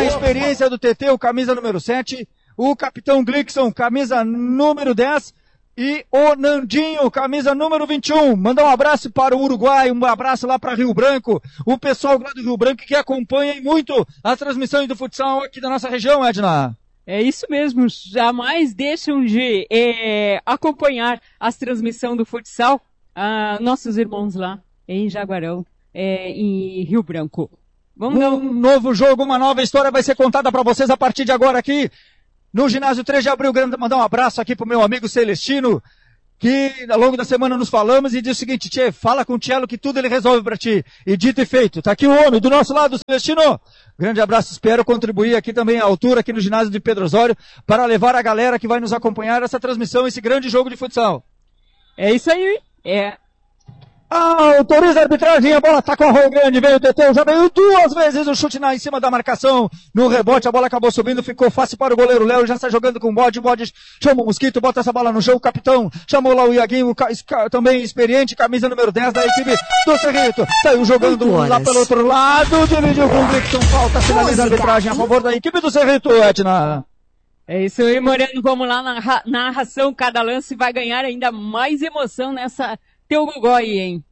a experiência do TT, o camisa número 7, o capitão Glickson, camisa número 10, e o Nandinho, camisa número 21. Mandar um abraço para o Uruguai, um abraço lá para Rio Branco, o pessoal lá do Rio Branco que acompanha muito as transmissões do futsal aqui da nossa região, Edna. É isso mesmo, jamais deixam de acompanhar as transmissões do futsal, nossos irmãos lá em Jaguarão, em Rio Branco. Novo jogo, uma nova história vai ser contada para vocês a partir de agora aqui no ginásio 3 de abril. Mandar um abraço aqui pro meu amigo Celestino, que ao longo da semana nos falamos e diz o seguinte: Tchê, fala com o Tchelo que tudo ele resolve para ti. E dito e feito, tá aqui o homem do nosso lado, Celestino. Grande abraço, espero contribuir aqui também à altura, aqui no ginásio de Pedro Osório, para levar a galera que vai nos acompanhar essa transmissão, esse grande jogo de futsal. É isso aí, Autoriza a arbitragem, a bola tá com a Arroio Grande, veio o TT, já veio 2 vezes o chute em cima da marcação, no rebote a bola acabou subindo, ficou fácil para o goleiro Léo, já está jogando com o bode chama o Mosquito, bota essa bola no chão, o capitão, chamou lá o Iaguinho, também experiente, camisa número 10 da equipe do Cerrito, saiu jogando lá pelo outro lado, dividiu com o Glickson, falta, finaliza a arbitragem a favor da equipe do Cerrito, Edna. É isso aí, Moreno, vamos lá na narração, cada lance vai ganhar ainda mais emoção nessa teu gogó aí, hein?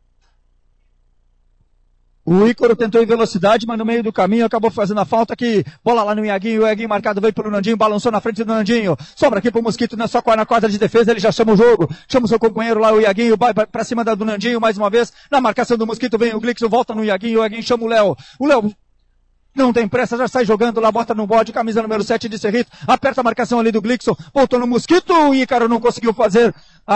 O Ícaro tentou em velocidade, mas no meio do caminho acabou fazendo a falta aqui. Bola lá no Iaguinho, o Iaguinho marcado veio pelo Nandinho, balançou na frente do Nandinho. Sobra aqui pro Mosquito na quadra de defesa, ele já chama o jogo. Chama o seu companheiro lá, o Iaguinho, vai pra cima do Nandinho mais uma vez. Na marcação do Mosquito vem o Glickson, volta no Iaguinho, o Iaguinho chama o Léo. O Léo não tem pressa, já sai jogando lá, bota no bode, camisa número 7 de Cerrito. Aperta a marcação ali do Glickson, voltou no Mosquito, o Ícaro não conseguiu fazer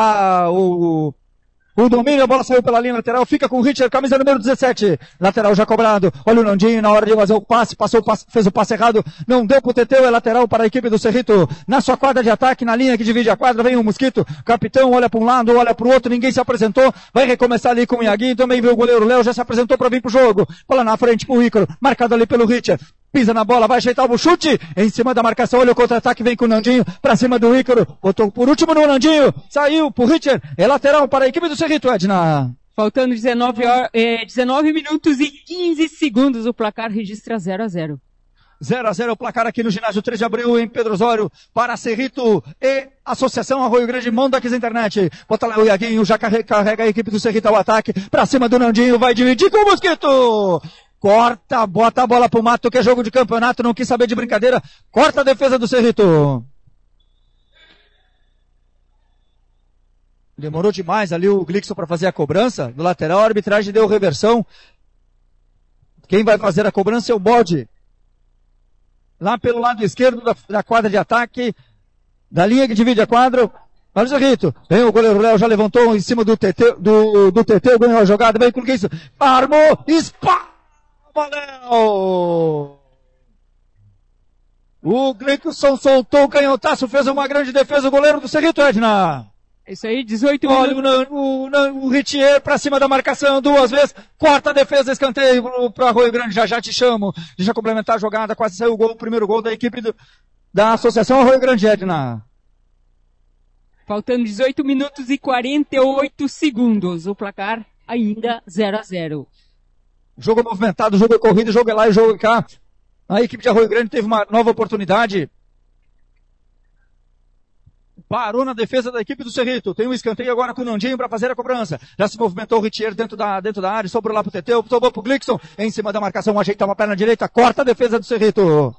o domínio, a bola saiu pela linha lateral, fica com o Richard, camisa número 17. Lateral já cobrado. Olha o Nandinho na hora de fazer o passe, fez o passe errado, não deu pro TT, é lateral para a equipe do Cerrito. Na sua quadra de ataque, na linha que divide a quadra, vem o Mosquito. Capitão olha para um lado, olha para o outro, ninguém se apresentou. Vai recomeçar ali com o Iaguinho, também veio o goleiro Léo, já se apresentou para vir pro jogo. Bola na frente pro Ícaro, marcado ali pelo Richard. Pisa na bola, vai ajeitar o chute, em cima da marcação, olha o contra-ataque, vem com o Nandinho, pra cima do Ícaro, botou por último no Nandinho, saiu pro Richard, é lateral para a equipe do Cerrito, Edna. Faltando 19 minutos e 15 segundos, o placar registra 0-0. 0-0 o placar aqui no ginásio 3 de abril, em Pedro Osório, para Cerrito e Associação Arroio Grande, Mondax Internet. Bota lá o Iaguinho, já carrega a equipe do Cerrito ao ataque, pra cima do Nandinho, vai dividir com o Mosquito. Corta, bota a bola pro mato, que é jogo de campeonato, não quis saber de brincadeira. Corta a defesa do Cerrito. Demorou demais ali o Glickson para fazer a cobrança. Do lateral, a arbitragem deu reversão. Quem vai fazer a cobrança é o bode. Lá pelo lado esquerdo da quadra de ataque, da linha que divide a quadra. Olha o Cerrito. Vem o goleiro Léo, já levantou em cima do TT, ganhou a jogada, vem com o Glickson. Armou, Léo! O Glickson soltou o canhotaço, fez uma grande defesa, o goleiro do Cerrito, Edna. Isso aí, 18 minutos. Olha o Ritier pra cima da marcação 2 vezes, corta a defesa, escanteio pro Arroio Grande, já te chamo. Deixa complementar a jogada, quase saiu o primeiro gol da equipe da Associação Arroio Grande, Edna. Faltando 18 minutos e 48 segundos, o placar ainda 0-0. Jogo movimentado, jogo é corrido, jogo é lá e jogo é cá. A equipe de Arroio Grande teve uma nova oportunidade. Parou na defesa da equipe do Cerrito. Tem um escanteio agora com o Nandinho para fazer a cobrança. Já se movimentou o Ritier dentro da área, sobrou lá pro TT, sobrou pro Glickson. Em cima da marcação, ajeitava a perna direita, corta a defesa do Cerrito.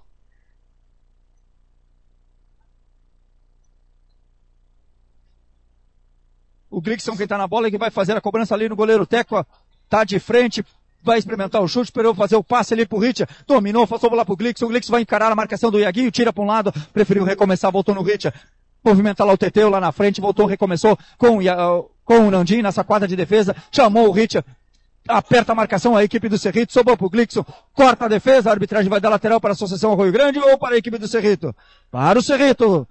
O Glickson, quem tá na bola, que vai fazer a cobrança ali no goleiro Teco, tá de frente. Vai experimentar o chute, esperou fazer o passe ali pro Richard, dominou, passou lá pro Glickson, o Glickson vai encarar a marcação do Iaguinho, tira para um lado, preferiu recomeçar, voltou no Richard, movimenta lá o Teteu lá na frente, voltou, recomeçou com o Nandinho nessa quadra de defesa, chamou o Richard, aperta a marcação, a equipe do Cerrito, sobrou pro Glickson, corta a defesa, a arbitragem vai dar lateral para a Associação Arroio Grande ou para a equipe do Cerrito? Para o Cerrito!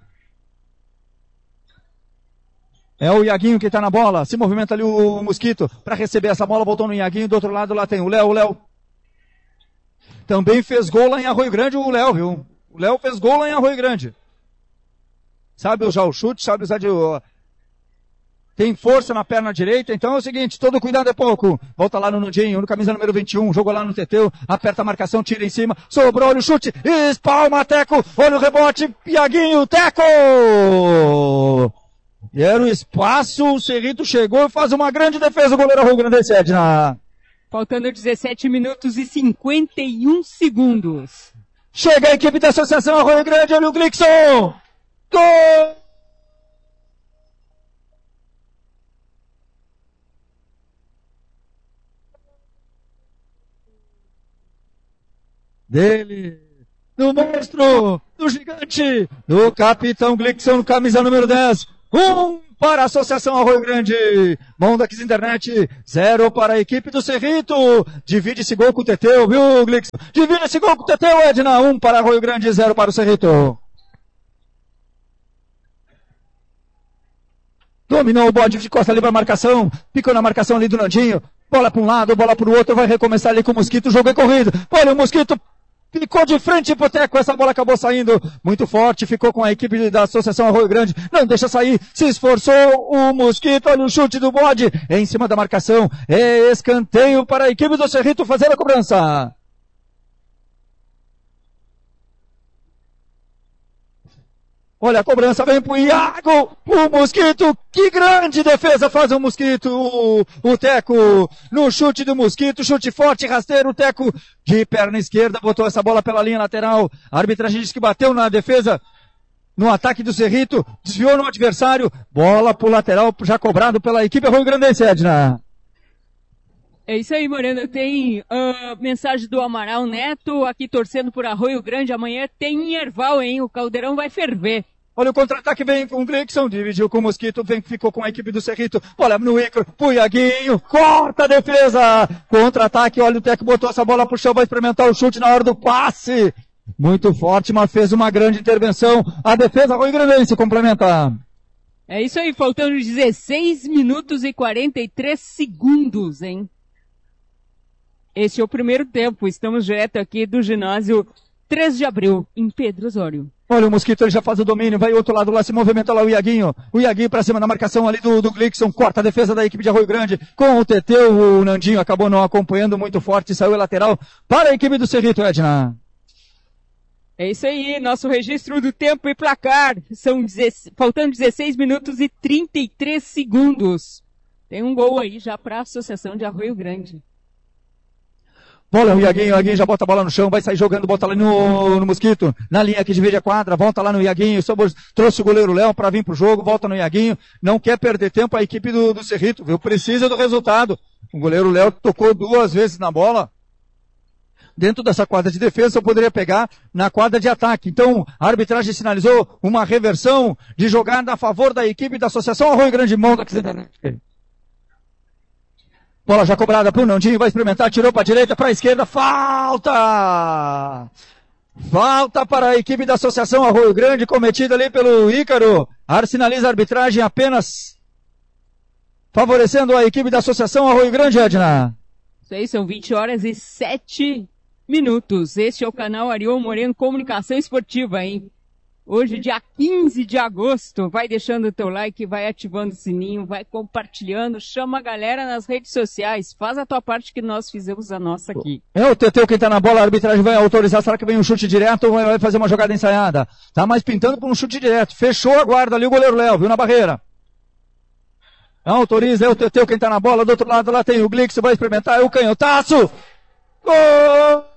É o Iaguinho que tá na bola, se movimenta ali o Mosquito para receber essa bola, voltou no Iaguinho, do outro lado lá tem o Léo também fez gol lá em Arroio Grande, o Léo, viu? O Léo fez gol lá em Arroio Grande. Sabe usar o chute, sabe usar tem força na perna direita, então é o seguinte, todo cuidado é pouco. Volta lá no Nandinho, no camisa número 21, jogou lá no Teteu, aperta a marcação, tira em cima, sobrou, olha o chute, espalma, Teco, olha o rebote, Iaguinho, Teco! E era o espaço, o Cerrito chegou e faz uma grande defesa, o goleiro Rio Grandense, Edna. Faltando 17 minutos e 51 segundos. Chega a equipe da Associação Arroio Grande, olha o Glickson! Gol! Dele, do monstro, do gigante, do capitão Glickson, no camisa número 10. Para a Associação Arroio Grande. Mondax Internet, 0 para a equipe do Cerrito. Divide esse gol com o Teteu, viu, Glickson? Divide esse gol com o Teteu, Edna. 1 para Arroio Grande, 0 para o Cerrito. Dominou o bode de costa ali para a marcação. Picou na marcação ali do Nandinho. Bola para um lado, bola para o outro. Vai recomeçar ali com o Mosquito. O jogo é corrido. Olha o Mosquito. Ficou de frente pro Teco, essa bola acabou saindo muito forte, ficou com a equipe da Associação Arroio Grande, não deixa sair, se esforçou o Mosquito, olha o chute do bode, em cima da marcação, é escanteio para a equipe do Cerrito fazer a cobrança. Olha a cobrança, vem pro Iago, o Mosquito, que grande defesa faz o Mosquito, o Teco, no chute do Mosquito, chute forte, rasteiro, o Teco de perna esquerda, botou essa bola pela linha lateral, a arbitragem disse que bateu na defesa, no ataque do Cerrito, desviou no adversário, bola pro lateral, já cobrado pela equipe Arroio Grandense, Edna. É isso aí, Moreno. Tem mensagem do Amaral Neto, aqui torcendo por Arroio Grande. Amanhã tem Erval, hein? O caldeirão vai ferver. Olha o contra-ataque, vem com o Glickson, dividiu com o Mosquito, ficou com a equipe do Cerrito. Olha no Icaro, pro Iaguinho, corta a defesa. Contra-ataque, olha o Teco botou essa bola pro chão, vai experimentar o chute na hora do passe. Muito forte, mas fez uma grande intervenção. A defesa Arroio Grandense complementa. É isso aí, faltando 16 minutos e 43 segundos, hein? Esse é o primeiro tempo. Estamos direto aqui do ginásio 3 de abril, em Pedro Osório. Olha o Mosquito, ele já faz o domínio, vai outro lado lá, se movimenta lá o Iaguinho. O Iaguinho pra cima da marcação ali do Glickson, corta a defesa da equipe de Arroio Grande. Com o Teteu, o Nandinho acabou não acompanhando muito forte, saiu lateral para a equipe do Cerrito, Edna. É isso aí, nosso registro do tempo e placar. Faltando 16 minutos e 33 segundos. Tem um gol aí já para a Associação de Arroio Grande. Bola, o Iaguinho já bota a bola no chão, vai sair jogando, bota lá no Mosquito, na linha que divide a quadra, volta lá no Iaguinho, trouxe o goleiro Léo para vir pro jogo, volta no Iaguinho, não quer perder tempo a equipe do Cerrito, viu? Precisa do resultado. O goleiro Léo tocou 2 vezes na bola, dentro dessa quadra de defesa, eu poderia pegar na quadra de ataque. Então, a arbitragem sinalizou uma reversão de jogada a favor da equipe da Associação Arroio Grande Mondax. Bola já cobrada pro Nandinho, vai experimentar, tirou para a direita, para a esquerda, falta! Falta para a equipe da Associação Arroio Grande, cometida ali pelo Ícaro. Sinaliza a arbitragem apenas favorecendo a equipe da Associação Arroio Grande, Edna. Isso aí, são 20 horas e 7 minutos. Este é o canal Ariel Moreno Comunicação Esportiva, hein? Hoje, dia 15 de agosto, vai deixando o teu like, vai ativando o sininho, vai compartilhando, chama a galera nas redes sociais, faz a tua parte que nós fizemos a nossa aqui. É o Teteu quem tá na bola, a arbitragem vai autorizar, será que vem um chute direto ou vai fazer uma jogada ensaiada? Tá mais pintando por um chute direto, fechou a guarda ali o goleiro Léo, viu na barreira. Autoriza, é o Teteu quem tá na bola, do outro lado lá tem o Glickson, vai experimentar, é o canhotaço! Gol!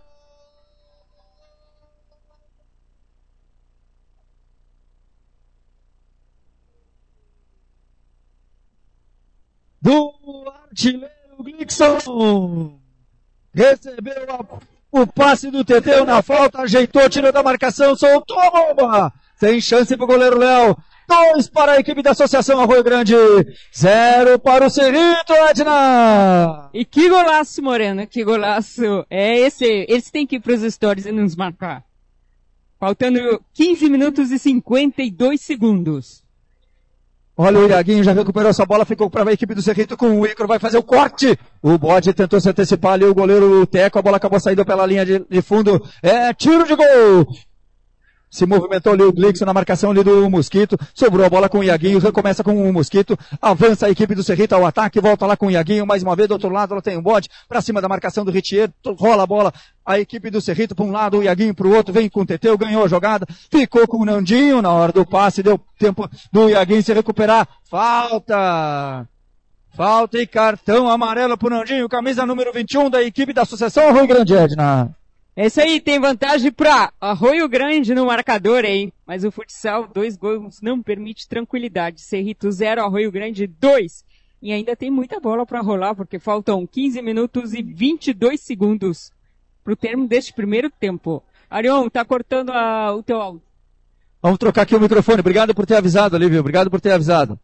Do artilheiro Glickson. Recebeu o passe do Teteu na falta, ajeitou, tirou da marcação, soltou a bomba. Tem chance pro goleiro Léo. 2 para a equipe da Associação Arroio Grande. 0 para o Cerrito, Edna. E que golaço, Moreno, que golaço. É esse tem que ir pros stories e nos marcar. Faltando 15 minutos e 52 segundos. Olha o Iaguinho, já recuperou essa bola, ficou para a equipe do Cerrito com o Ícaro, vai fazer o corte. O bode tentou se antecipar ali, o goleiro Teco, a bola acabou saindo pela linha de fundo. É tiro de gol. Se movimentou ali o Glixon na marcação ali do Mosquito. Sobrou a bola com o Iaguinho. Recomeça com o Mosquito. Avança a equipe do Cerrito ao ataque. Volta lá com o Iaguinho. Mais uma vez do outro lado ela tem um bote. Pra cima da marcação do Ritier. Rola a bola. A equipe do Cerrito para um lado. O Iaguinho pro outro. Vem com o Teteu. Ganhou a jogada. Ficou com o Nandinho na hora do passe. Deu tempo do Iaguinho se recuperar. Falta e cartão amarelo pro Nandinho. Camisa número 21 da equipe da Associação Arroio Grande, Edna. Esse aí tem vantagem para Arroio Grande no marcador, hein? Mas o futsal, 2 gols não permite tranquilidade. Cerrito 0, Arroio Grande 2. E ainda tem muita bola para rolar, porque faltam 15 minutos e 22 segundos pro termo deste primeiro tempo. Arion, tá cortando o teu áudio. Vamos trocar aqui o microfone. Obrigado por ter avisado, Olívio. Obrigado por ter avisado.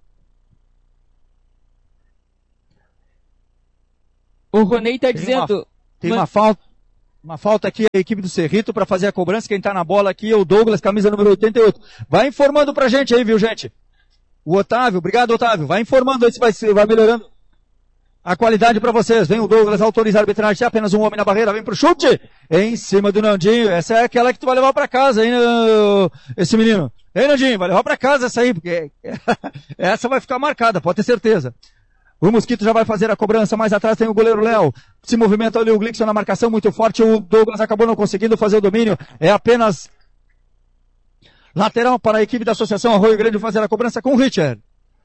O Ronei tá dizendo... Tem uma falta aqui, a equipe do Cerrito para fazer a cobrança. Quem tá na bola aqui é o Douglas, camisa número 88. Vai informando pra gente aí, viu, gente? O Otávio, obrigado, Otávio. Vai informando aí se vai melhorando a qualidade para vocês. Vem o Douglas, autoriza a arbitragem. Tem apenas um homem na barreira, vem pro chute. Em cima do Nandinho. Essa é aquela que tu vai levar para casa, hein, esse menino. Ei, Nandinho, vai levar para casa essa aí, porque essa vai ficar marcada, pode ter certeza. O Mosquito já vai fazer a cobrança, mais atrás tem o goleiro Léo. Se movimenta ali o Glixon na marcação, muito forte. O Douglas acabou não conseguindo fazer o domínio. É apenas lateral para a equipe da Associação Arroio Grande fazer a cobrança com o Richard.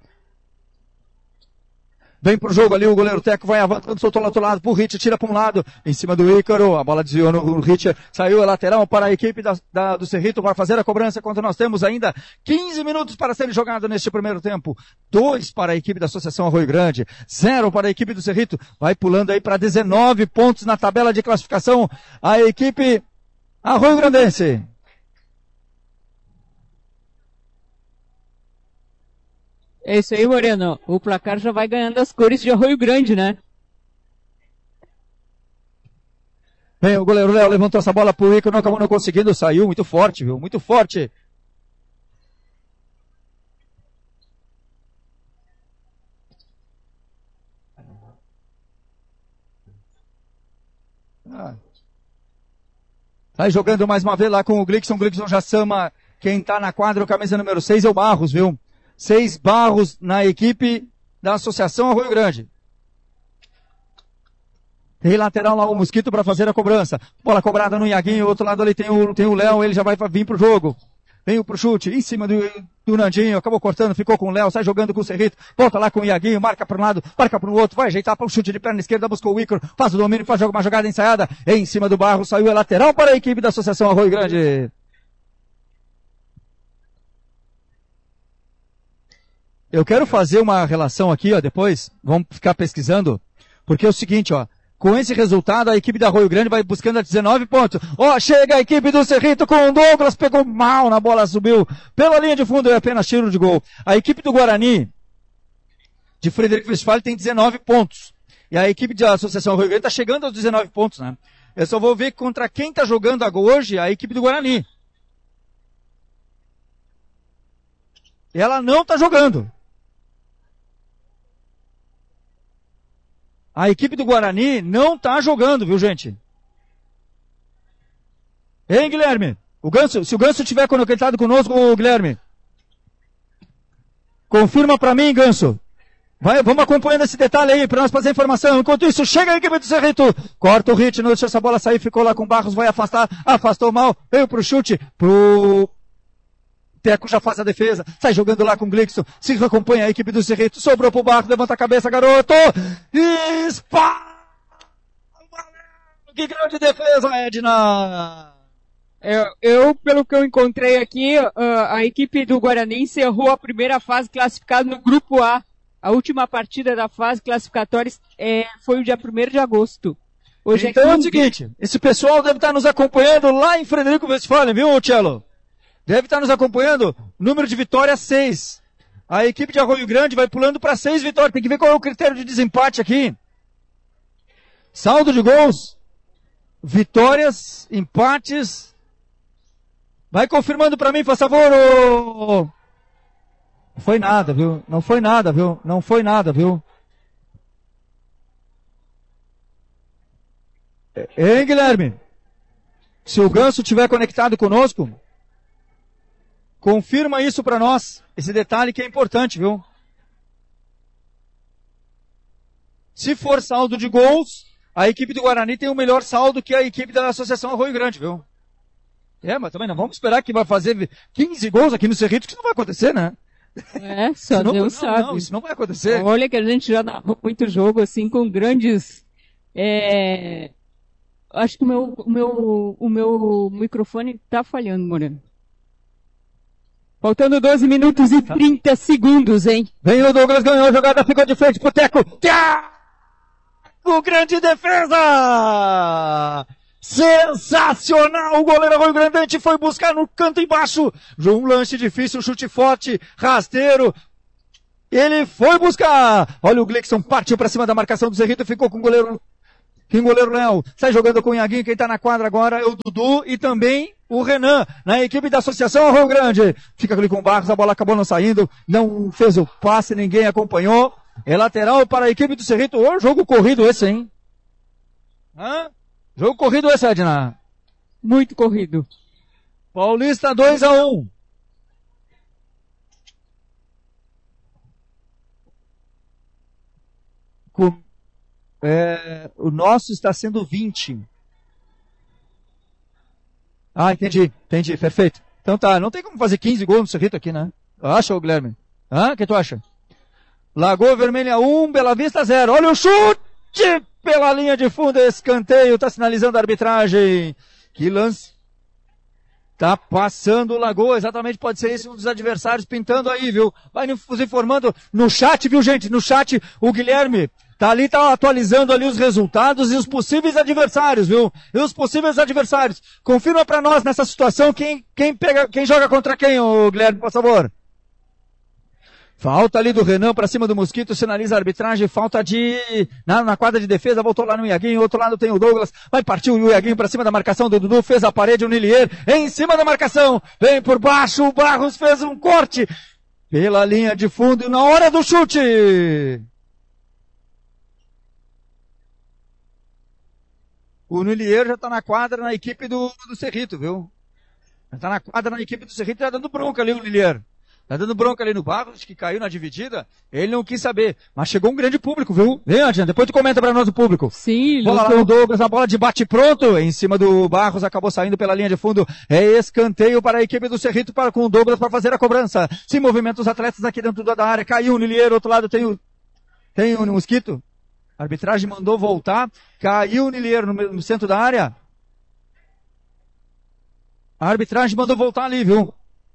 Vem pro jogo ali, o goleiro Teco vai avançando, soltou lá do outro lado pro Richard, tira para um lado, em cima do Ícaro, a bola desviou no Richard, saiu a lateral para a equipe do Cerrito, vai fazer a cobrança, quando nós temos ainda 15 minutos para serem jogados neste primeiro tempo. 2 para a equipe da Associação Arroio Grande, 0 para a equipe do Cerrito, vai pulando aí para 19 pontos na tabela de classificação, a equipe Arroio Grandense. É isso aí, Moreno. O placar já vai ganhando as cores de Arroio Grande, né? Bem, o goleiro Léo levantou essa bola pro Ícaro, não acabou não conseguindo, saiu muito forte, viu? Muito forte. Vai jogando mais uma vez lá com o Glixon. O Glixon já chama quem tá na quadra, o camisa número 6 é o Barros, viu? 6 Barros na equipe da Associação Arroio Grande. Tem lateral lá o Mosquito para fazer a cobrança. Bola cobrada no Iaguinho, outro lado ali tem o Léo, ele já vai vir pro jogo. Vem pro chute, em cima do Nandinho, acabou cortando, ficou com o Léo, sai jogando com o Cerrito, volta lá com o Iaguinho, marca para um lado, marca para o outro, vai ajeitar para o chute de perna esquerda, buscou o Ícaro, faz o domínio, faz uma jogada ensaiada, em cima do Barro, saiu a lateral para a equipe da Associação Arroio Grande. Eu quero fazer uma relação aqui, ó, depois, vamos ficar pesquisando, porque é o seguinte, ó, com esse resultado, a equipe da Arroio Grande vai buscando a 19 pontos. Ó, chega a equipe do Cerrito com o Douglas, pegou mal na bola, subiu pela linha de fundo, é apenas tiro de gol. A equipe do Guarani, de Frederico Westphalen, tem 19 pontos. E a equipe da Associação Arroio Grande está chegando aos 19 pontos, né? Eu só vou ver contra quem está jogando hoje a equipe do Guarani. E ela não está jogando. A equipe do Guarani não tá jogando, viu, gente? Hein, Guilherme? Se o Ganso estiver conectado conosco, Guilherme. Confirma pra mim, Ganso. Vamos acompanhando esse detalhe aí para nós fazer a informação. Enquanto isso, chega a equipe do Cerrito. Corta o ritmo, deixa essa bola sair, ficou lá com o Barros, vai afastar, afastou mal, veio pro chute, pro Teco já faz a defesa, sai jogando lá com o Glixon, se acompanha a equipe do Cerrito, sobrou pro Barros, levanta a cabeça, garoto, que grande defesa, Edna! Pelo que eu encontrei aqui, a equipe do Guarani encerrou a primeira fase classificada no Grupo A. A última partida da fase classificatória foi o dia 1º de agosto. Hoje então é o seguinte, esse pessoal deve estar nos acompanhando lá em Frederico Westphalen, viu, Cello? Deve estar nos acompanhando, número de vitórias 6. A equipe de Arroio Grande vai pulando para 6 vitórias. Tem que ver qual é o critério de desempate aqui. Saldo de gols, vitórias, empates. Vai confirmando para mim, por favor. Não foi nada, viu? Não foi nada, viu? Não foi nada, viu? Hein, Guilherme? Se o Ganso estiver conectado conosco... Confirma isso para nós, esse detalhe que é importante, viu? Se for saldo de gols, a equipe do Guarani tem o melhor saldo que a equipe da Associação Arroio Grande, viu? Mas também não vamos esperar que vai fazer 15 gols aqui no Cerrito, que isso não vai acontecer, né? Só Deus sabe. Não, isso não vai acontecer. Olha que a gente já narrou muito jogo, assim, com grandes... Acho que o meu microfone tá falhando, Moreno. Faltando 12 minutos e 30 segundos, hein? Vem o Douglas, ganhou a jogada, ficou de frente pro Teco. Teco, grande defesa! Sensacional! O goleiro Arroio Grandente foi buscar no canto embaixo. Um lance difícil, chute forte, rasteiro. Ele foi buscar. Olha o Gleikson, partiu para cima da marcação do Cerrito, ficou com o goleiro Léo. Sai jogando com o Iaguinho, quem tá na quadra agora é o Dudu e também o Renan, na equipe da Associação Arroio Grande. Fica ali com o Barros, a bola acabou não saindo, não fez o passe, ninguém acompanhou. É lateral para a equipe do Cerrito. Ô, jogo corrido esse, hein? Jogo corrido esse, Edna. Muito corrido. Paulista 2-1. O nosso está sendo 20. Entendi, perfeito. Então tá, não tem como fazer 15 gols no Cerrito aqui, né? Acha, Guilherme? O que tu acha? Lagoa Vermelha 1, Bela Vista 0. Olha o chute pela linha de fundo, escanteio, tá sinalizando a arbitragem. Que lance. Tá passando o Lagoa, exatamente, pode ser esse um dos adversários pintando aí, viu? Vai nos informando no chat, viu, gente? No chat, o Guilherme tá atualizando ali os resultados e os possíveis adversários, viu? Confirma pra nós nessa situação quem joga contra quem, ô Guilherme, por favor. Falta ali do Renan pra cima do Mosquito, sinaliza a arbitragem, falta na quadra de defesa, voltou lá no Iaguinho, outro lado tem o Douglas, vai partir o Iaguinho pra cima da marcação do Dudu, fez a parede, o Nilier em cima da marcação, vem por baixo, o Barros fez um corte pela linha de fundo na hora do chute. O Nilier já tá na quadra na equipe do Cerrito, viu? Já tá na quadra na equipe do Cerrito, já dando bronca ali o Nilier. Tá dando bronca ali no Barros, que caiu na dividida. Ele não quis saber. Mas chegou um grande público, viu? Vem, Adriano, depois tu comenta pra nós o público. Sim, bola lá no Douglas, a bola de bate pronto. Em cima do Barros, acabou saindo pela linha de fundo. É escanteio para a equipe do Cerrito com o Douglas para fazer a cobrança. Se movimenta os atletas aqui dentro da área. Caiu o Nilieiro, outro lado tem o Mosquito. A arbitragem mandou voltar. Caiu o Nilieiro no centro da área. A arbitragem mandou voltar ali, viu?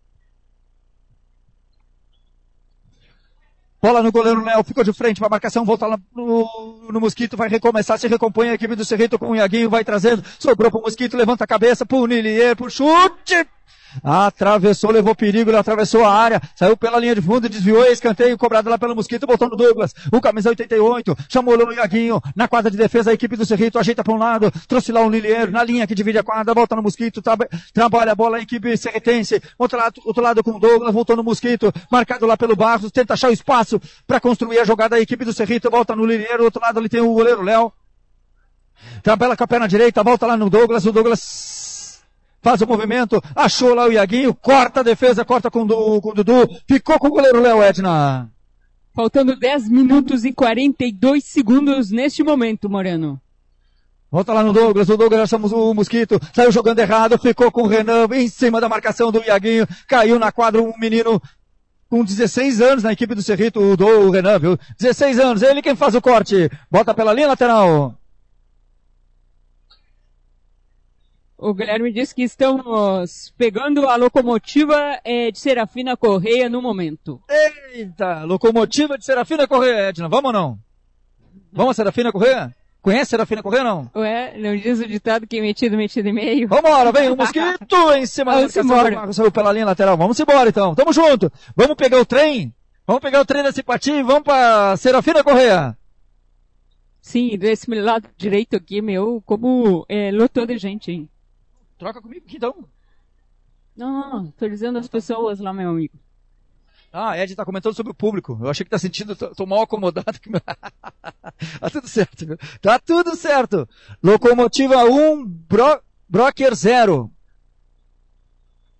Bola no goleiro Léo, ficou de frente para a marcação, volta lá no Mosquito, vai recomeçar, se recompõe a equipe do Cerrito com o Iaguinho, vai trazendo, sobrou pro Mosquito, levanta a cabeça, pro Nilier, pro chute! Atravessou, levou perigo, ele atravessou a área, saiu pela linha de fundo, desviou, escanteio, cobrado lá pelo Mosquito, botou no Douglas, o camisa 88, chamou no Iaguinho, na quadra de defesa, a equipe do Cerrito ajeita para um lado, trouxe lá o Nilier, na linha que divide a quadra, volta no Mosquito, trabalha a bola, a equipe cerritense, outro lado com o Douglas, voltou no Mosquito, marcado lá pelo Barros, tenta achar o espaço para construir a jogada, a equipe do Cerrito, volta no Nilier, outro lado ali tem o goleiro Léo, trabalha com a perna direita, volta lá no Douglas, o Douglas faz o movimento, achou lá o Iaguinho, corta a defesa, corta com o Dudu, ficou com o goleiro Léo, Edna. Faltando 10 minutos e 42 segundos neste momento, Moreno. Volta lá no Douglas, o Douglas achamos o Mosquito, saiu jogando errado, ficou com o Renan em cima da marcação do Iaguinho, caiu na quadra um menino com 16 anos na equipe do Cerrito, o Renan, viu? 16 anos, ele quem faz o corte, bota pela linha lateral. O Guilherme disse que estamos pegando a locomotiva de Serafina Correia no momento. Eita, locomotiva de Serafina Correia, Edna, vamos ou não? Vamos a Serafina Correia? Conhece Serafina Correia não? Ué, não diz o ditado que metido e meio? Vambora, vem o Mosquito em cima da marcação, saiu pela linha lateral, vamos embora então, tamo junto, vamos pegar o trem da simpatia e vamos pra Serafina Correia. Sim, desse lado direito aqui, como lotou de gente, hein? Troca comigo aqui então. Não, tô dizendo as pessoas lá, meu amigo. Ed tá comentando sobre o público. Eu achei que tá sentindo, tô mal acomodado. Tá tudo certo, viu? Tá tudo certo. Locomotiva 1, Broker 0.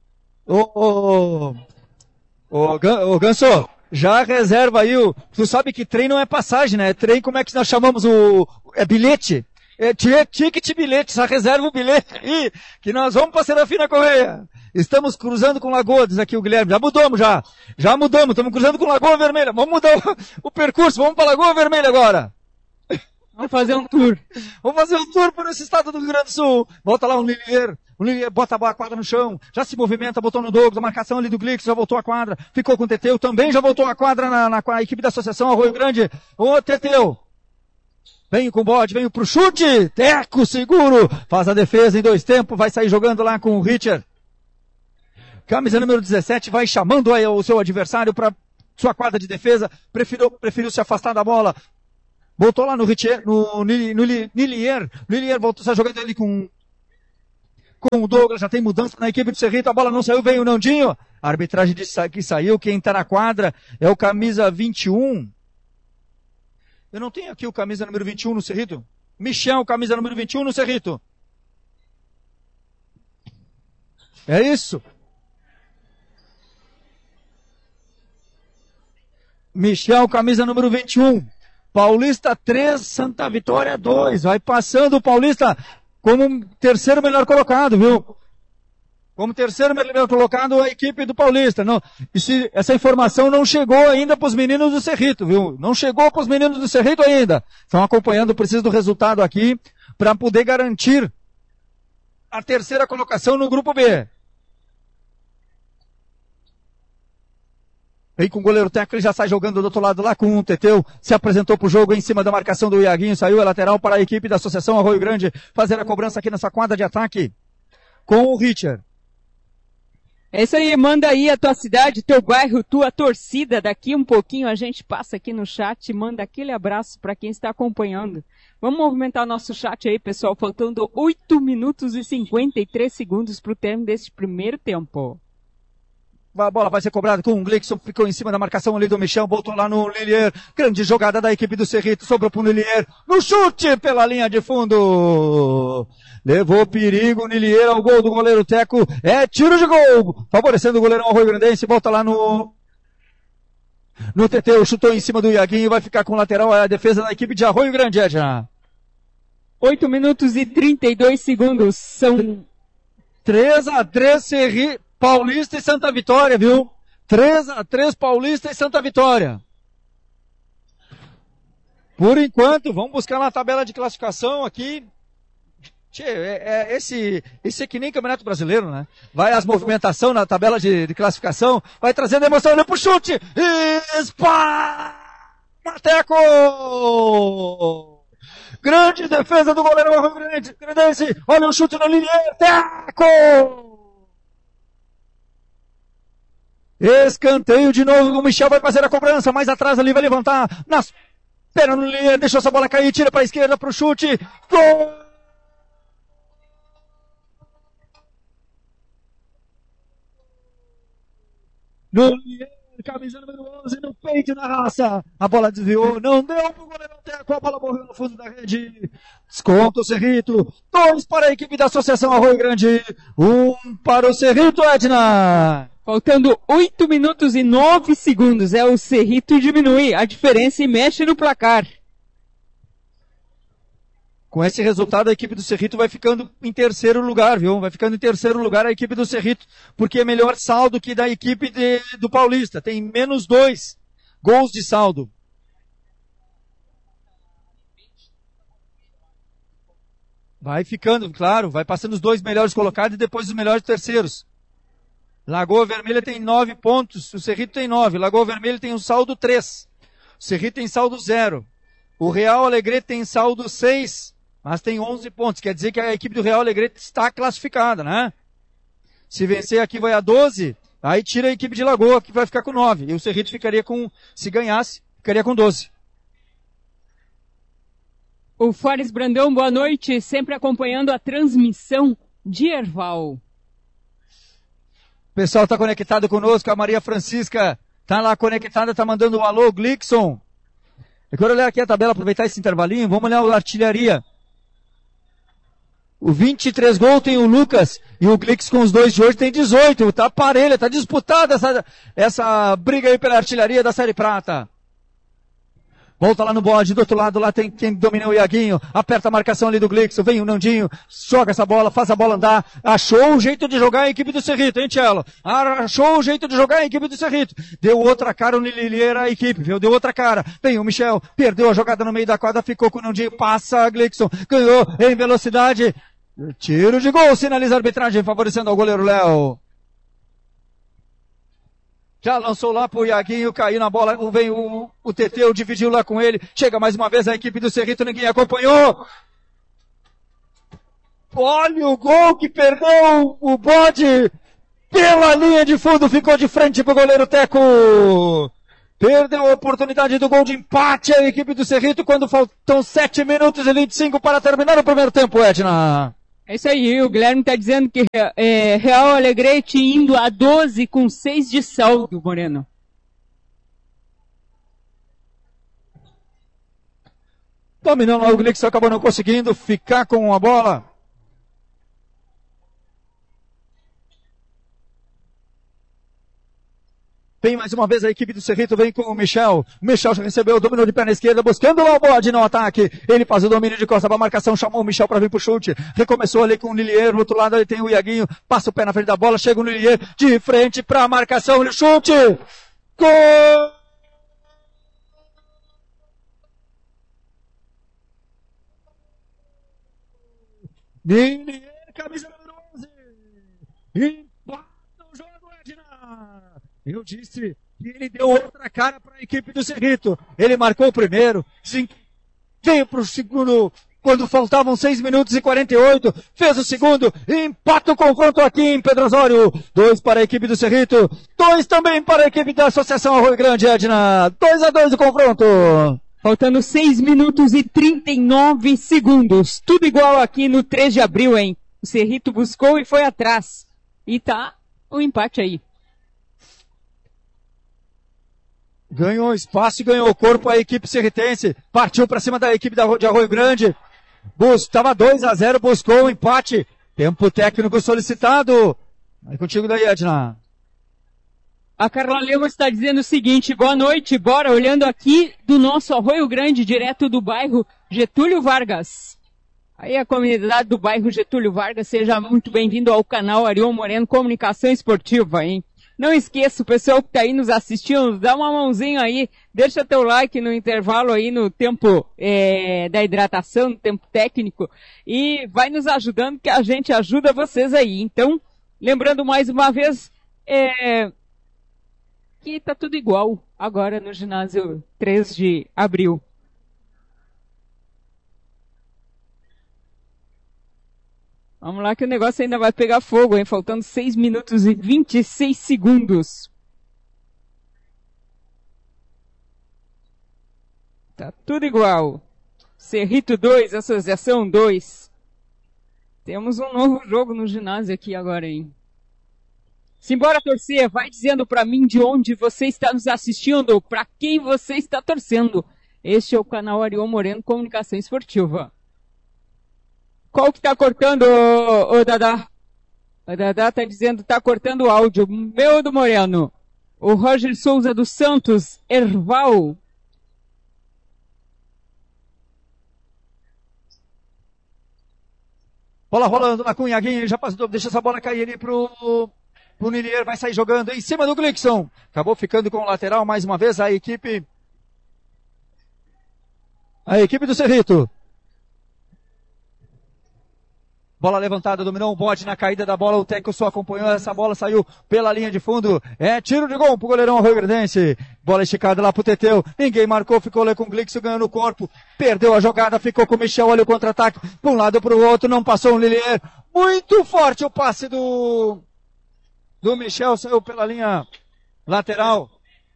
Ô, Ganso, já reserva aí tu sabe que trem não é passagem, né? Trem, como é que nós chamamos é bilhete? É ticket bilhete, já reserva o bilhete aí, que nós vamos para Serafina Correia. Estamos cruzando com Lagoa, diz aqui o Guilherme. Já mudamos, estamos cruzando com Lagoa Vermelha. Vamos mudar o percurso, vamos para Lagoa Vermelha agora. Vamos fazer um tour. Vamos fazer um tour por esse estado do Rio Grande do Sul. Volta lá o Lilier bota a quadra no chão, já se movimenta, botou no Douglas, a marcação ali do Glix, já voltou a quadra, ficou com o Teteu, também já voltou a quadra na equipe da Associação Arroio Grande. Ô, Teteu, vem com o bode, vem pro chute, Teco seguro, faz a defesa em 2 tempos, vai sair jogando lá com o Richard. Camisa número 17 vai chamando aí o seu adversário para sua quadra de defesa, preferiu se afastar da bola, voltou lá no Richard, no Lilier voltou, só jogando ali com o Douglas, já tem mudança na equipe do Cerrito, a bola não saiu, veio o Nandinho, a arbitragem disse que saiu, quem tá na quadra é o camisa 21. Eu não tenho aqui o camisa número 21 no Cerrito. Michel, camisa número 21 no Cerrito. É isso. Michel, camisa número 21. Paulista 3, Santa Vitória 2. Vai passando o Paulista como terceiro melhor colocado, viu? Como terceiro melhor colocado a equipe do Paulista. Não, essa informação não chegou ainda para os meninos do Cerrito, viu? Não chegou para os meninos do Cerrito ainda. Estão acompanhando, preciso do resultado aqui para poder garantir a terceira colocação no grupo B. Vem com o goleiro Teco, ele já sai jogando do outro lado lá com o Teteu, se apresentou pro jogo em cima da marcação do Iaguinho, saiu a lateral para a equipe da Associação Arroio Grande fazer a cobrança aqui nessa quadra de ataque com o Richard. É isso aí, manda aí a tua cidade, teu bairro, tua torcida, daqui um pouquinho a gente passa aqui no chat e manda aquele abraço para quem está acompanhando. Vamos movimentar o nosso chat aí, pessoal, faltando 8 minutos e 53 segundos pro término desse primeiro tempo. A bola vai ser cobrada com o Glixon, ficou em cima da marcação ali do Michel, voltou lá no Lilier, grande jogada da equipe do Cerrito, sobrou pro Lilier, no chute pela linha de fundo, levou perigo o Lilier ao gol do goleiro Teco, é tiro de gol, favorecendo o goleirão Arroio Grandense, volta lá no Teteu, chutou em cima do Iaguinho, vai ficar com o lateral, a defesa da equipe de Arroio Grande, Edna. 8 minutos e 32 segundos, são 3-3 Paulista e Santa Vitória, viu? 3-3 Paulista e Santa Vitória. Por enquanto, vamos buscar na tabela de classificação aqui. Esse é que nem Campeonato Brasileiro, né? Vai as movimentação na tabela de classificação, vai trazendo emoção, olha pro chute! Mateco! Grande defesa do goleiro Arroio Grandense, olha o chute no Lilier, Teco! Escanteio de novo, o Michel vai fazer a cobrança, mais atrás ali vai levantar, nas pernas no Lilier, deixou essa bola cair, tira para a esquerda pro chute, gol! No Lilier, camisa número 11, no peito da raça, a bola desviou, não deu pro goleiro Teco, a bola morreu no fundo da rede, desconta o Cerrito, 2 para a equipe da Associação Arroio Grande, 1 para o Cerrito, Edna. Faltando 8 minutos e 9 segundos, o Cerrito diminui a diferença e mexe no placar. Com esse resultado, a equipe do Cerrito vai ficando em terceiro lugar, viu? Vai ficando em terceiro lugar a equipe do Cerrito, porque é melhor saldo que da equipe do Paulista. Tem menos 2 gols de saldo. Vai ficando, claro, vai passando os 2 melhores colocados e depois os melhores terceiros. Lagoa Vermelha tem 9 pontos, o Cerrito tem 9. Lagoa Vermelha tem um saldo 3. O Cerrito tem saldo 0. O Real Alegrete tem saldo 6, mas tem 11 pontos. Quer dizer que a equipe do Real Alegrete está classificada, né? Se vencer aqui vai a 12, aí tira a equipe de Lagoa, que vai ficar com 9. E o Cerrito ficaria com, se ganhasse, ficaria com 12. O Fares Brandão, boa noite, sempre acompanhando a transmissão de Erval. O pessoal está conectado conosco, a Maria Francisca está lá conectada, está mandando um alô, Glixon. Eu quero olhar aqui a tabela, aproveitar esse intervalinho, vamos olhar a artilharia. O 23 gols tem o Lucas e o Glix com os dois de hoje tem 18. Tá parelha, tá disputada essa briga aí pela artilharia da Série Prata. Volta lá no bode, do outro lado lá tem quem domina o Iaguinho, aperta a marcação ali do Glixo, vem o Nandinho, joga essa bola, faz a bola andar, achou o jeito de jogar a equipe do Cerrito, hein, Tchelo? Achou o jeito de jogar a equipe do Cerrito, deu outra cara o Nililheira a equipe, viu? Deu outra cara, vem o Michel, perdeu a jogada no meio da quadra, ficou com o Nandinho, passa a Glixon, ganhou em velocidade, tiro de gol, sinaliza a arbitragem, favorecendo ao goleiro Léo. Já lançou lá pro Iaguinho, caiu na bola, vem o Teteu, dividiu lá com ele, chega mais uma vez a equipe do Cerrito, ninguém acompanhou. Olha o gol que perdeu o bode pela linha de fundo, ficou de frente pro goleiro Teco. Perdeu a oportunidade do gol de empate a equipe do Cerrito quando faltam 7 minutos e 25 para terminar o primeiro tempo, Edna. É isso aí, o Guilherme tá dizendo que Real Alegrete indo a 12 com 6 de saldo, Moreno. Dominando lá o Glix, acabou não conseguindo ficar com a bola. Vem mais uma vez a equipe do Cerrito, vem com o Michel. O Michel já recebeu o domínio de perna esquerda, buscando lá o bode no ataque. Ele faz o domínio de costa para a marcação, chamou o Michel para vir pro chute. Recomeçou ali com o Lilier, no outro lado ele tem o Iaguinho, passa o pé na frente da bola, chega o Lilier de frente para a marcação, ele chute! Gol! Lilier, camisa número 11. Empata o jogo, Edna. Eu disse que ele deu outra cara para a equipe do Cerrito. Ele marcou o primeiro, veio para o segundo, quando faltavam 6 minutos e 48, fez o segundo, empata o confronto aqui em Pedro Osório. 2 para a equipe do Cerrito, 2 também para a equipe da Associação Arroio Grande, Edna. 2-2 o confronto. Faltando 6 minutos e 39 segundos. Tudo igual aqui no 3 de abril, hein? O Cerrito buscou e foi atrás. E tá o empate aí. Ganhou espaço e ganhou corpo a equipe cerritense. Partiu para cima da equipe de Arroio Grande. Estava 2-0, buscou o empate. Tempo técnico solicitado. Aí contigo daí, Edna. A Carla Lemos está dizendo o seguinte: boa noite, bora, olhando aqui do nosso Arroio Grande, direto do bairro Getúlio Vargas. Aí a comunidade do bairro Getúlio Vargas, seja muito bem-vindo ao canal Arion Moreno Comunicação Esportiva, hein? Não esqueça, o pessoal que está aí nos assistindo, dá uma mãozinha aí, deixa teu like no intervalo aí no tempo da hidratação, no tempo técnico, e vai nos ajudando que a gente ajuda vocês aí. Então, lembrando mais uma vez, que tá tudo igual agora no ginásio 3 de abril. Vamos lá que o negócio ainda vai pegar fogo, hein? Faltando 6 minutos e 26 segundos. Tá tudo igual. Cerrito 2, Associação 2. Temos um novo jogo no ginásio aqui agora, hein? Simbora torcer, vai dizendo pra mim de onde você está nos assistindo, pra quem você está torcendo. Este é o canal Arion Moreno Comunicação Esportiva. Qual que tá cortando, ô Dadá? O Dadá tá dizendo, tá cortando o áudio. Meu do Moreno. O Roger Souza dos Santos, Erval. Bola rolando na Cunhaguinha, já passou, deixa essa bola cair ali pro Nilier, vai sair jogando em cima do Glixon. Acabou ficando com o lateral mais uma vez a equipe do Cerrito. Bola levantada, dominou o bote na caída da bola, o Teco só acompanhou, essa bola saiu pela linha de fundo, tiro de gol pro goleirão arroio-grandense, bola esticada lá pro Teteu, ninguém marcou, ficou ali com o Glixo ganhando o corpo, perdeu a jogada, ficou com o Michel, olha o contra-ataque, de um lado pro outro, não passou o Lilier, muito forte o passe do Michel, saiu pela linha lateral.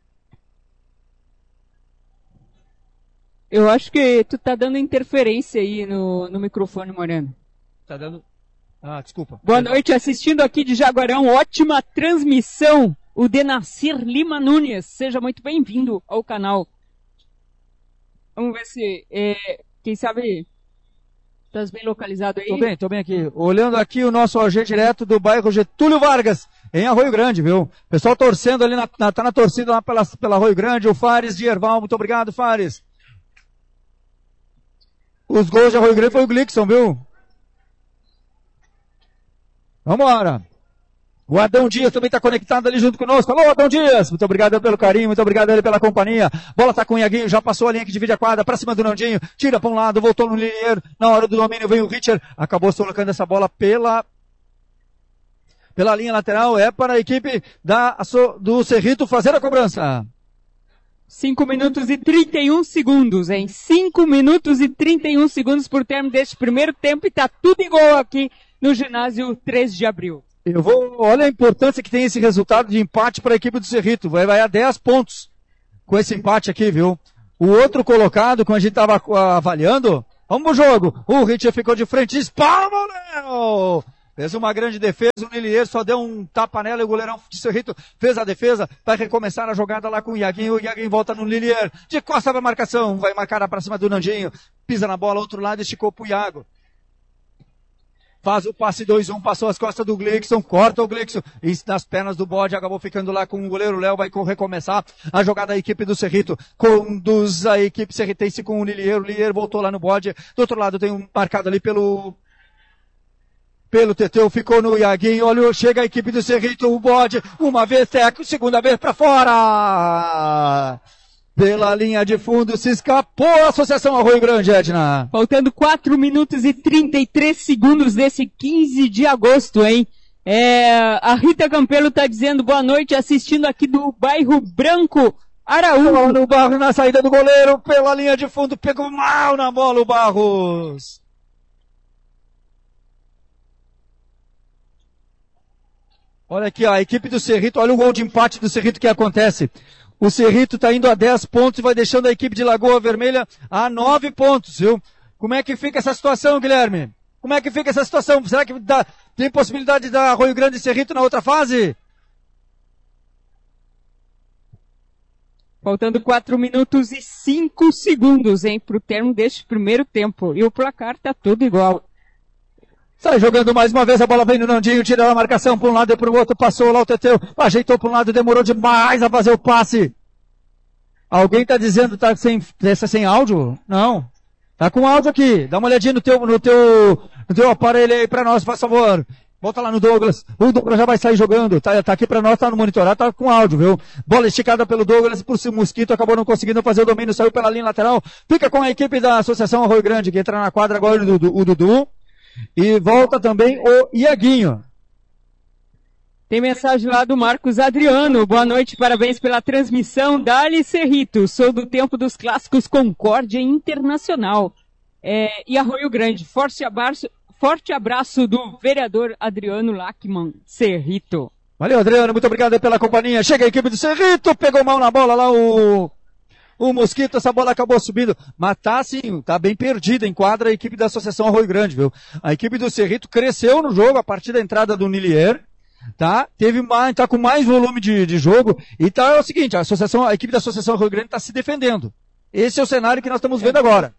Eu acho que tu tá dando interferência aí no microfone, Moreno. Tá dando... desculpa. Boa noite, assistindo aqui de Jaguarão, ótima transmissão, o Denacir Lima Nunes, seja muito bem-vindo ao canal. Vamos ver se, quem sabe, Estás bem localizado aí? Tô bem aqui. Olhando aqui o nosso AG direto do bairro Getúlio Vargas, em Arroio Grande, viu? Pessoal torcendo ali, tá na torcida lá pela Arroio Grande, o Fares de Erval. Muito obrigado, Fares. Os gols de Arroio Grande foi o Glickson, viu? Vambora. O Adão Dias também está conectado ali junto conosco. Alô, Adão Dias. Muito obrigado pelo carinho, muito obrigado ele pela companhia. Bola tá com o Iaguinho, já passou a linha que divide a quadra, pra cima do Nandinho. Tira para um lado, voltou no Linier. Na hora do domínio vem o Richard. Acabou colocando essa bola pela linha lateral. É para a equipe do Cerrito fazer a cobrança. 5 minutos e 31 segundos, hein? 5 minutos e 31 segundos por término deste primeiro tempo e tá tudo igual aqui no ginásio 3 de abril. Olha a importância que tem esse resultado de empate para a equipe do Cerrito. Vai a 10 pontos com esse empate aqui, viu? O outro colocado, como a gente estava avaliando, vamos pro jogo. O Richard ficou de frente, espalma, Léo! Fez uma grande defesa, o Lilier só deu um tapa nela e o goleirão de Cerrito fez a defesa, vai recomeçar a jogada lá com o Iaguinho volta no Lilier, de costa para a marcação, vai marcar para cima do Nandinho, pisa na bola, outro lado, esticou pro Iago. Faz o passe 2-1, passou as costas do Glickson, corta o Glickson, e nas pernas do bode, acabou ficando lá com o goleiro Léo, vai recomeçar a jogada da equipe do Cerrito, conduz a equipe cerritense com o Lilier voltou lá no bode, do outro lado tem um marcado ali pelo Teteu, ficou no Iaguinho, olha, chega a equipe do Cerrito, o bode, uma vez teco, segunda vez pra fora! Pela linha de fundo, se escapou a Associação Arroio Grande, Edna. Faltando 4 minutos e 33 segundos desse 15 de agosto, hein? A Rita Campelo tá dizendo boa noite, assistindo aqui do bairro Branco, Araújo. No Barros, na saída do goleiro, pela linha de fundo, pegou mal na bola o Barros. Olha aqui, a equipe do Cerrito, olha o gol de empate do Cerrito que acontece. O Cerrito está indo a 10 pontos e vai deixando a equipe de Lagoa Vermelha a 9 pontos, viu? Como é que fica essa situação, Guilherme? Como é que fica essa situação? Será que tem possibilidade de dar Arroio Grande e Cerrito na outra fase? Faltando 4 minutos e 5 segundos, hein, pro término deste primeiro tempo. E o placar tá tudo igual. Sai jogando mais uma vez, a bola vem no Nandinho, tira a marcação para um lado e para o outro, passou lá o Teteu, ajeitou para um lado, demorou demais a fazer o passe. Alguém tá dizendo, tá sem áudio? Não. Tá com áudio aqui, dá uma olhadinha no teu aparelho aí para nós, faz favor. Volta lá no Douglas, o Douglas já vai sair jogando, tá aqui para nós, tá no monitorado, tá com áudio, viu? Bola esticada pelo Douglas, por si Mosquito, acabou não conseguindo fazer o domínio, saiu pela linha lateral, fica com a equipe da Associação Arroio Grande, que entra na quadra agora o Dudu. E volta também o Iaguinho. Tem mensagem lá do Marcos Adriano. Boa noite, parabéns pela transmissão. Dali Cerrito, sou do tempo dos clássicos Concórdia Internacional. E Arroio Grande. Forte abraço do vereador Adriano Lachmann Cerrito. Valeu, Adriano, muito obrigado pela companhia. Chega a equipe do Cerrito, pegou mal na bola lá o Mosquito, essa bola acabou subindo, mas tá bem perdida em quadra a equipe da Associação Arroio Grande, viu? A equipe do Cerrito cresceu no jogo a partir da entrada do Nilier, tá? Tá com mais volume de jogo, e é o seguinte, a equipe da Associação Arroio Grande tá se defendendo. Esse é o cenário que nós estamos vendo agora.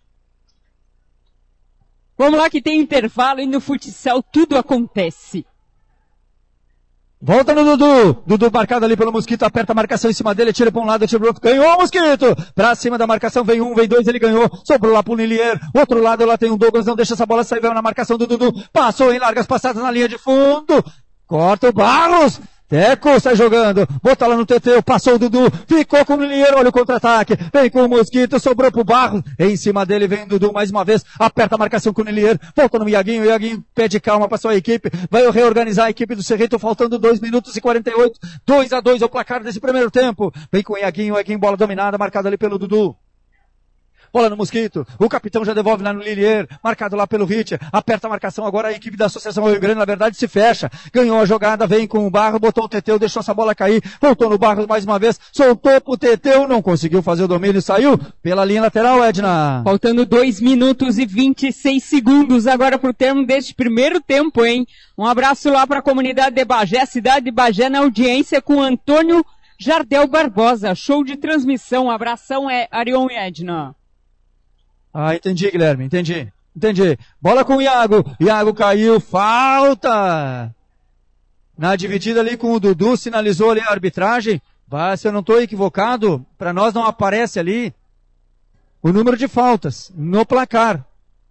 Vamos lá que tem intervalo e no futsal tudo acontece. Volta no Dudu. Dudu marcado ali pelo Mosquito, aperta a marcação em cima dele, tira para um lado, tira para o outro, ganhou o Mosquito. Pra cima da marcação, vem um, vem dois, ele ganhou. Sobrou lá pro Lilier. Outro lado lá tem um Douglas, não deixa essa bola sair, vai na marcação do Dudu. Passou em largas passadas na linha de fundo. Corta o Barros. Teco sai jogando, bota lá no Teteu, passou o Dudu, ficou com o Lilier, olha o contra-ataque, vem com o Mosquito, sobrou pro Barros, em cima dele vem o Dudu mais uma vez, aperta a marcação com o Lilier, volta no Iaguinho, o Iaguinho pede calma para sua equipe, vai reorganizar a equipe do Cerrito, faltando 2 minutos e 48, 2-2 é o placar desse primeiro tempo, vem com o Iaguinho, bola dominada, marcada ali pelo Dudu. Bola no Mosquito, o capitão já devolve lá no Lilier, marcado lá pelo Richard, aperta a marcação, agora a equipe da Associação Rio Grande, na verdade, se fecha, ganhou a jogada, vem com o Barro, botou o Teteu, deixou essa bola cair, voltou no Barro mais uma vez, soltou pro Teteu, não conseguiu fazer o domínio, saiu pela linha lateral, Edna. Faltando 2 minutos e 26 segundos agora pro termo deste primeiro tempo, hein? Um abraço lá pra comunidade de Bagé, cidade de Bagé na audiência com Antônio Jardel Barbosa, show de transmissão, abração Arion e Edna. Entendi, Guilherme, entendi. Entendi. Bola com o Iago. Iago caiu. Falta. Na dividida ali com o Dudu, sinalizou ali a arbitragem. Se eu não estou equivocado, para nós não aparece ali o número de faltas no placar.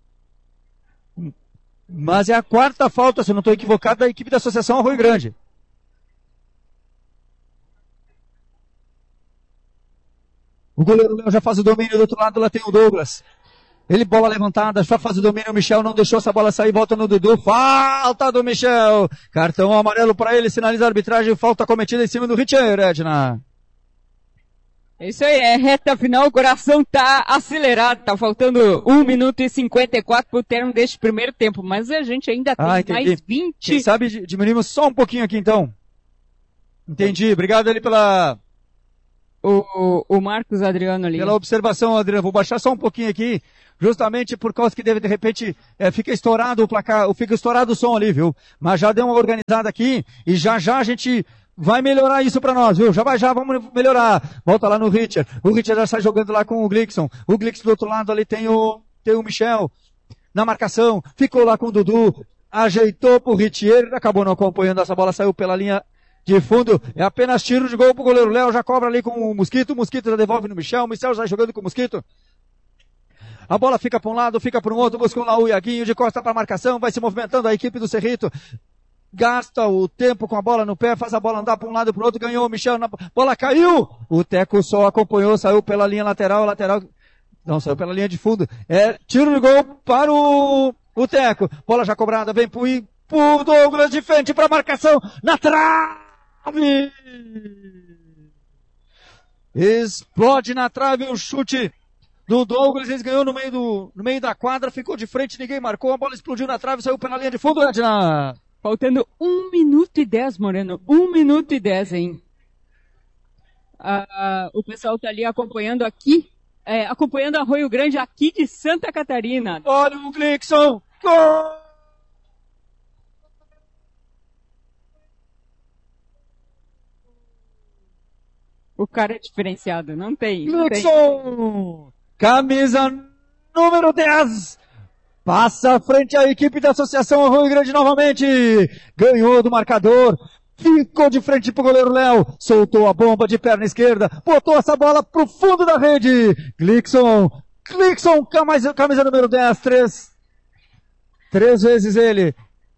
Mas é a quarta falta, se eu não estou equivocado, da equipe da Associação Arroio Grande. O goleiro Léo já faz o domínio do outro lado, lá tem o Douglas. Ele, bola levantada, já faz o domínio, o Michel não deixou essa bola sair, volta no Dudu, falta do Michel, cartão amarelo para ele, sinaliza a arbitragem, falta cometida em cima do Richard, Edna. É isso aí, é reta final, o coração tá acelerado, tá faltando 1 minuto e 54 pro término deste primeiro tempo, mas a gente ainda tem mais 20. Quem sabe diminuímos só um pouquinho aqui então. Entendi, obrigado ali pela... O Marcos Adriano ali. Pela observação, Adriano, vou baixar só um pouquinho aqui, justamente por causa que de repente, fica estourado o placar, fica estourado o som ali, viu? Mas já deu uma organizada aqui, e já a gente vai melhorar isso pra nós, viu? Já vamos melhorar. Volta lá no Richard. O Richard já sai jogando lá com o Glickson. O Glickson do outro lado ali tem o Michel na marcação, ficou lá com o Dudu, ajeitou pro Richard, acabou não acompanhando essa bola, saiu pela linha de fundo, é apenas tiro de gol pro goleiro Léo, já cobra ali com o Mosquito já devolve no Michel, o Michel já jogando com o Mosquito. A bola fica para um lado, fica para um outro, buscou lá o Iaguinho de costa para marcação, vai se movimentando a equipe do Cerrito. Gasta o tempo com a bola no pé, faz a bola andar para um lado e para o outro, ganhou o Michel, bola caiu! O Teco só acompanhou, saiu pela linha lateral, não, saiu pela linha de fundo. É tiro de gol para o Teco. Bola já cobrada, vem pro Douglas de frente para marcação, na trave! Explode na trave o chute do Douglas, eles ganhou no meio da quadra, ficou de frente, ninguém marcou, a bola explodiu na trave, saiu pela linha de fundo, Edna. Faltando 1 minuto e 10, Moreno, 1 minuto e 10, hein. O pessoal tá ali acompanhando aqui, acompanhando Arroio Grande aqui de Santa Catarina. Olha o Glickson, gol! O cara é diferenciado, não tem. Glickson! Camisa número 10! Passa à frente a equipe da Associação Arroio Grande novamente. Ganhou do marcador. Ficou de frente pro goleiro Léo. Soltou a bomba de perna esquerda. Botou essa bola pro fundo da rede. Glickson, camisa número 10. Três vezes ele.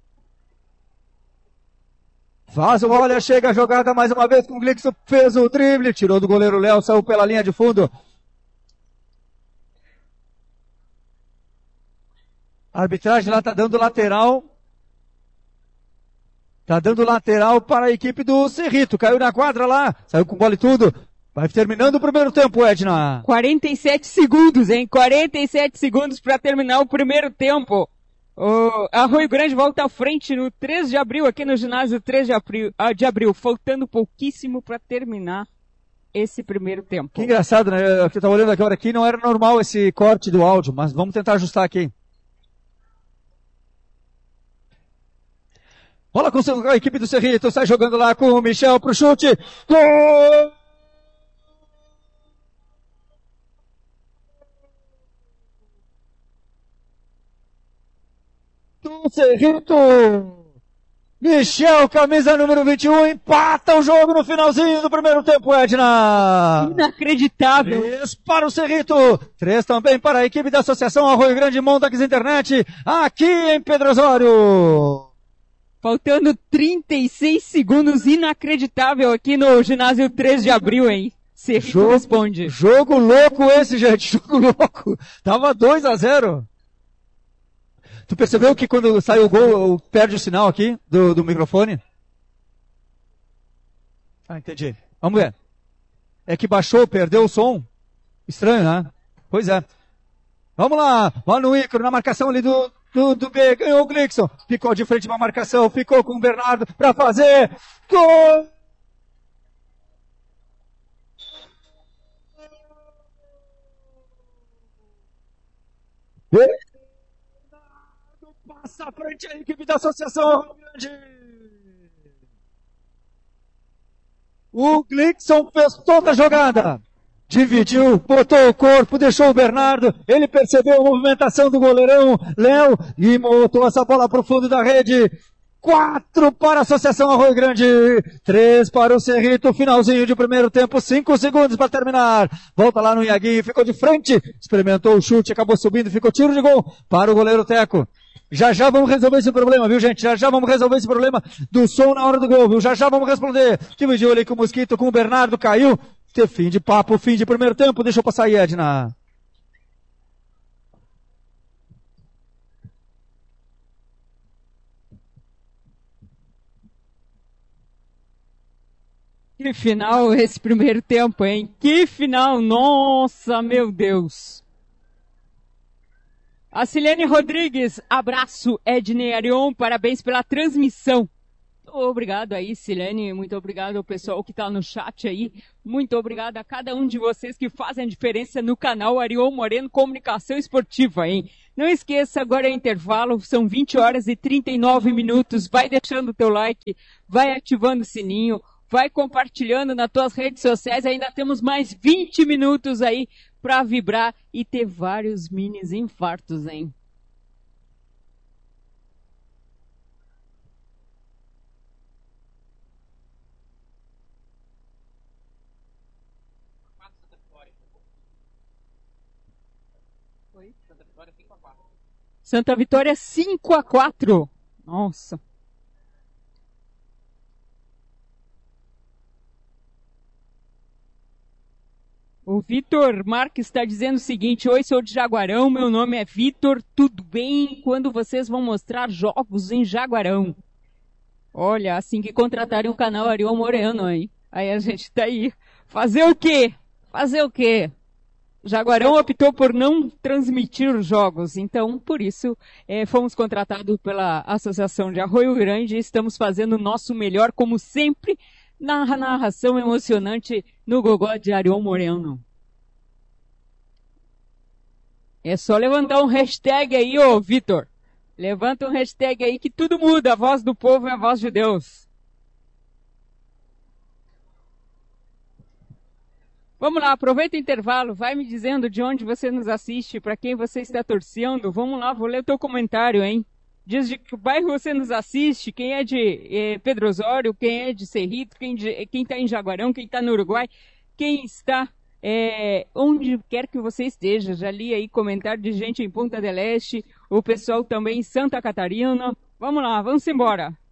Olha, chega a jogada mais uma vez com o Glickson, fez o drible, tirou do goleiro Léo, saiu pela linha de fundo. A arbitragem lá tá dando lateral. Tá dando lateral para a equipe do Cerrito. Caiu na quadra lá, saiu com bola e tudo. Vai terminando o primeiro tempo, Edna. 47 segundos, hein? 47 segundos para terminar o primeiro tempo. O Arroio Grande volta à frente no 3 de abril, aqui no ginásio 3 de abril, faltando pouquíssimo para terminar esse primeiro tempo. Que engraçado, né? Eu estava olhando agora aqui, não era normal esse corte do áudio, mas vamos tentar ajustar aqui. Bola com a equipe do Cerrito, sai jogando lá com o Michel pro chute. Gol! Do Cerrito! Michel, camisa número 21, empata o jogo no finalzinho do primeiro tempo, Edna! Inacreditável! 3 para o Cerrito, 3 também para a equipe da Associação Arroio Grande Montax Internet, aqui em Pedro Osório! Faltando 36 segundos, inacreditável aqui no ginásio 3 de abril, hein? Cerrito responde. Jogo louco esse, gente, jogo louco! Tava 2-0. Tu percebeu que quando sai o gol, perde o sinal aqui do microfone? Ah, entendi. Vamos ver. É que baixou, perdeu o som. Estranho, né? Pois é. Vamos lá. Lá no Ícaro, na marcação ali do B. Ganhou o Glickson. Ficou de frente pra marcação. Ficou com o Bernardo pra fazer. Gol! Passa à frente a equipe da Associação Arroio Grande. O Glickson fez toda a jogada. Dividiu, botou o corpo, deixou o Bernardo, ele percebeu a movimentação do goleirão Léo e botou essa bola para o fundo da rede. 4 para a Associação Arroio Grande, 3 para o Cerrito, finalzinho de primeiro tempo, 5 segundos para terminar. Volta lá no Iaguinho, ficou de frente, experimentou o chute, acabou subindo, ficou tiro de gol para o goleiro Teco. Já vamos resolver esse problema, viu, gente? Já vamos resolver esse problema do som na hora do gol, viu? Já vamos responder. Dividiu ali com o Mosquito, com o Bernardo, caiu. Fim de papo, fim de primeiro tempo, deixa eu passar aí, Edna. Que final esse primeiro tempo, hein? Que final! Nossa, meu Deus! A Silene Rodrigues, abraço, Ednei Arion, parabéns pela transmissão. Obrigado aí, Silene, muito obrigado ao pessoal que está no chat aí, muito obrigado a cada um de vocês que fazem a diferença no canal Arion Moreno Comunicação Esportiva, hein? Não esqueça, agora é intervalo, são 20 horas e 39 minutos, vai deixando o teu like, vai ativando o sininho, vai compartilhando nas tuas redes sociais, ainda temos mais 20 minutos aí para vibrar e ter vários minis infartos, hein? Santa Vitória 5-4. Nossa. O Vitor Marques está dizendo o seguinte: oi, sou de Jaguarão, meu nome é Vitor, tudo bem? Quando vocês vão mostrar jogos em Jaguarão? Olha, assim que contratarem o canal Arion Moreno, hein? Aí a gente tá aí. Fazer o quê? Fazer o quê? Jaguarão optou por não transmitir os jogos, então, por isso, fomos contratados pela Associação de Arroio Grande e estamos fazendo o nosso melhor, como sempre, na narração emocionante no Gogó de Arion Moreno. É só levantar um hashtag aí, ô Vitor. Levanta um hashtag aí que tudo muda, a voz do povo é a voz de Deus. Vamos lá, aproveita o intervalo, vai me dizendo de onde você nos assiste, para quem você está torcendo. Vamos lá, vou ler o teu comentário, hein? Diz de que bairro você nos assiste, quem é de Pedro Osório, quem é de Cerrito, quem está em Jaguarão, quem está no Uruguai, quem está onde quer que você esteja. Já li aí comentário de gente em Punta del Este, o pessoal também em Santa Catarina. Vamos lá, vamos embora.